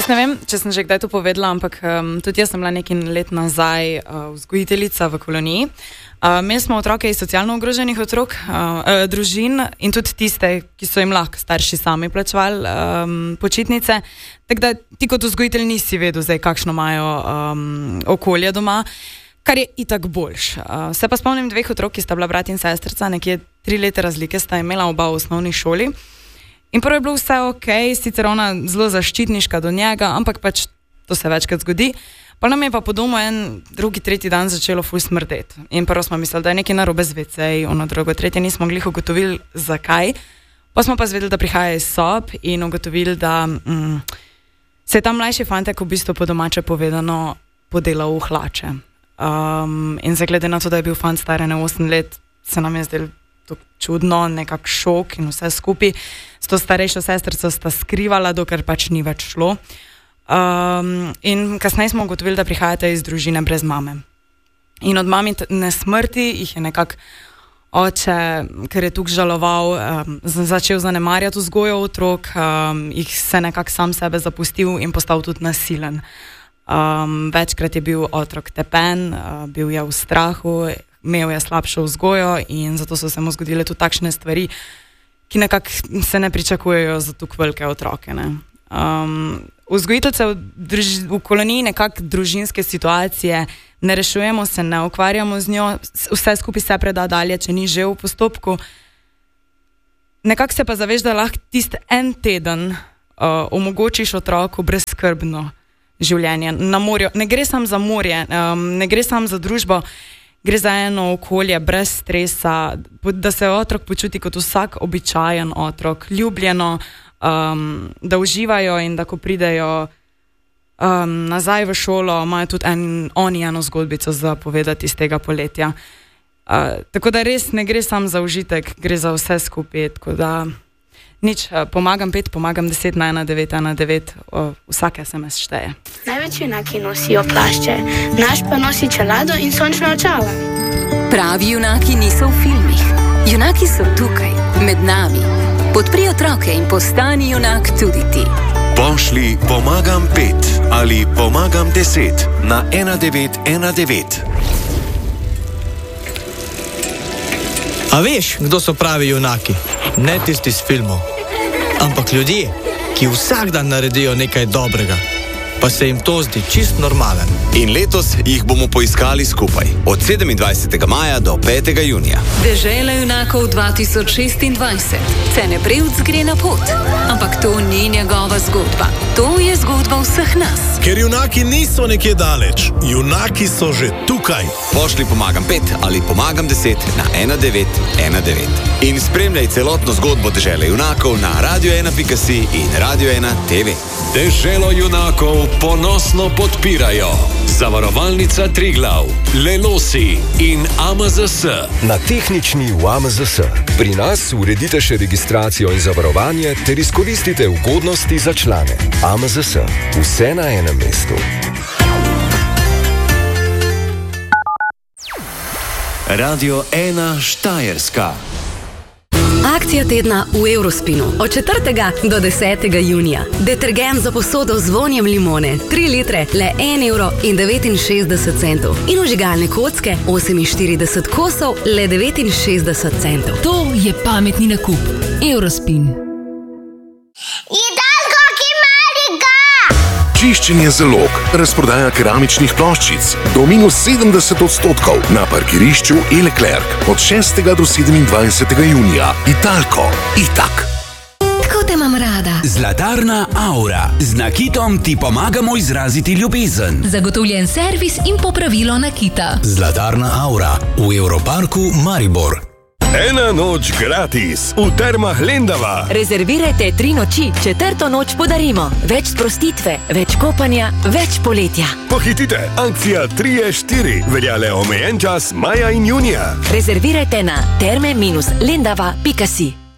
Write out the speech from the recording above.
ne vem, če sem že kdaj to povedala, ampak tudi jaz sem bila nekaj let nazaj vzgojiteljica v koloniji. Imeli smo otroke iz socialno ogroženih družin in tudi tiste, ki so jim lahko starši sami plačevali počitnice. Tako da ti kot vzgojitelj nisi vedel zdaj, kakšno imajo okolje doma, kar je itak boljš. Se pa spomnim 2 otrok, ki sta bila brat in sestrica, nekje 3 leta razlike sta imela oba v osnovni šoli. In prvo je bilo vse ok, sicer ona zelo zaščitniška do njega, ampak pač to se večkrat zgodi. Pa nam je pa po domu en drugi, tretji dan začelo ful smrdeti. In prvo smo mislili, da je nekaj narobe z WC, ono drugo, tretje nismo glih ugotovili, zakaj. Pa smo pa zvedeli, da prihaja iz sob in ugotovili, da se je ta mlajši fantek v bistvu po domače povedano podelal v hlače. In se glede na to, da je bil fant star 8 let, se nam je zdelo to čudno, nekak šok in vse skupaj. S to starejšo sestrico sta skrivala, dokler pač ni več šlo. In kasneje smo ugotovili, da prihajate iz družine brez mame. In od mamine smrti jih je nekako oče, ker je tukaj žaloval, začel zanemarjati vzgojo otrok, jih se nekako sam sebe zapustil in postal tudi nasilen. Večkrat je bil otrok tepen, bil je v strahu, imel je slabšo vzgojo in zato so se mu zgodile tudi takšne stvari, ki nekako se ne pričakujejo za tukaj velike otroke. Vzgojiteljice v koloniji nekako družinske situacije ne rešujemo, se ne ukvarjamo z njo, vse skupaj se preda dalje, če ni že v postopku. Nekako se pa zaveš, da lahko tisti en teden omogočiš otroku brezskrbno življenje na morju. Ne gre samo za morje, ne gre samo za družbo, gre za eno okolje brez stresa, da se otrok počuti kot vsak običajen otrok, ljubljeno, da uživajo in da ko pridejo nazaj v šolo, imajo tudi oni eno zgodbico za povedati iz tega poletja. Tako da res ne gre samo za užitek, gre za vse skupaj, tako da nič, pomagam 5, pomagam 10 na 1919, vsak SMS šteje. Največ junaki nosijo plašče, naš pa nosi čelado in sončna očala. Pravi junaki niso v filmih, junaki so tukaj, med nami. Podpri otroke in postani junak tudi ti. Pošli pomagam 5 ali pomagam 10 na 1919. A veš, kdo so pravi junaki? Ne tisti z filmov, ampak ljudje, ki vsak dan naredijo nekaj dobrega, pa se jim to zdi čist normalen. In letos jih bomo poiskali skupaj, od 27. maja do 5. junija. Dežela junakov 2026. Cene Prevc gre na pot, ampak to ni njegova zgodba. To je zgodba vseh nas. Ker junaki niso nekje daleč, junaki so že tukaj. Pošli pomagam 5 ali pomagam 10 na 1919. In spremljaj celotno zgodbo Dežele junakov na radio1.si in Radio1 TV. Deželo junakov ponosno podpirajo Zavarovalnica Triglav, Lelosi in AMZS. Na tehnični v AMZS. Pri nas uredite še registracijo in zavarovanje ter izkoristite ugodnosti za člane. AMZS. Vse na enem mestu. Radio 1 Štajerska. Akcija tedna v Eurospinu od 4. do 10. junija. Detergent za posodo z vonjem limone 3 litre le 1,69 €. In vžigalne kocke 48 kosov le 69 centov. To je pametni nakup. Eurospin. Čiščenje zalog, razprodaja keramičnih ploščic do -70% na parkirišču E-Leclerc od 6. do 27. junija. Italko, itak. Tako te imam rada. Zlatarna Aura. Z nakitom ti pomagamo izraziti ljubezen. Zagotovljen servis in popravilo nakita. Zlatarna Aura v Europarku Maribor. Ena noč gratis v Termah Lendava. Rezervirajte 3 noči, 4. noč podarimo. Več sprostitve, več kopanja, več poletja. Pohitite, akcija 3-4 velja le omejen čas maja in junija. Rezervirajte na terme-lendava.si.